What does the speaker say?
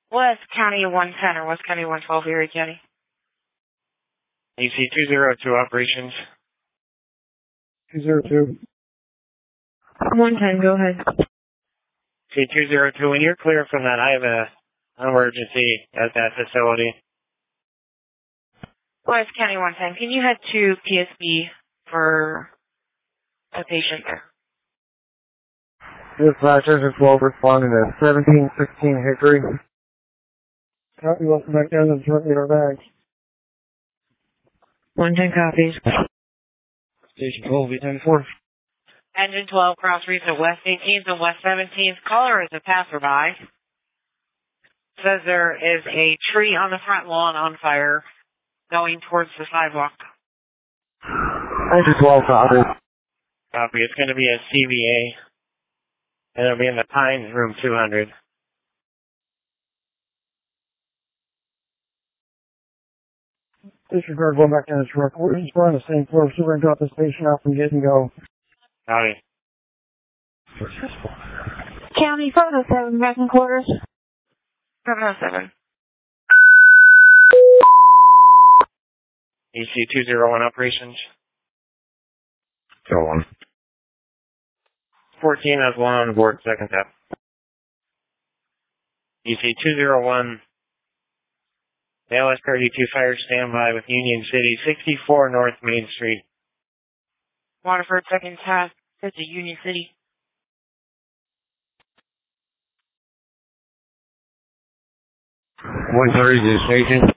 West County 110 or West County 112, Erie County. EC 202 operations. 202. 110, go ahead. EC 202, when you're clear from that, I have an emergency at that facility. West County 110, can you head to PSB for a patient there? Dispatchers are 12 responding to 1716 Hickory. Copy, welcome back down to the front of our bags. 110 copies. Station 12, V10-4. Engine 12, cross reach at West 18th and West 17th. Caller is a passerby. Says there is a tree on the front lawn on fire going towards the sidewalk. Engine 12, copy. Copy, it's going to be a CVA. And it'll be in the Pines, room 200. Disregard going back down the truck. We're on the same floor, so we're going to drop the station off and get and go. Howdy. County 507, back in quarters. 707. EC 201 operations. Go on. 14 has one on board, second tap. EC 201. LS-32 fire standby with Union City, 64 North Main Street. Waterford, second tap. That's a Union City. 130 to the station.